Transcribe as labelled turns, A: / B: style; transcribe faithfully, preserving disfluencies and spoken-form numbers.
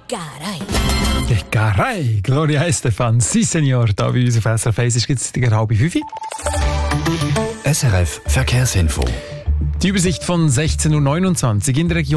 A: Caray.
B: Que caray, Gloria Estefan, si Senior, da bei uns auf S R F eins ist jetzt die halbe fünf.
C: S R F Verkehrsinfo.
B: Die Übersicht von sechzehn Uhr neunundzwanzig in der Region